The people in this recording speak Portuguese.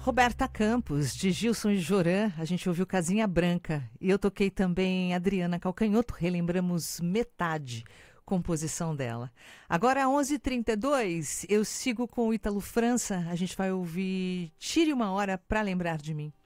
Roberta Campos, de Gilson e Joran, a gente ouviu Casinha Branca. E eu toquei também Adriana Calcanhoto, relembramos Metade, composição dela. Agora, 11h32, eu sigo com o Ítalo França, a gente vai ouvir Tire uma Hora pra Lembrar de Mim.